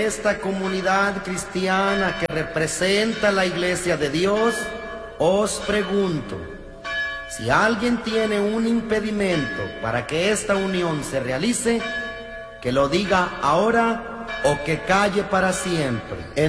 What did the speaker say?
esta comunidad cristiana que representa la Iglesia de Dios, os pregunto, si alguien tiene un impedimento para que esta unión se realice, que lo diga ahora o que calle para siempre.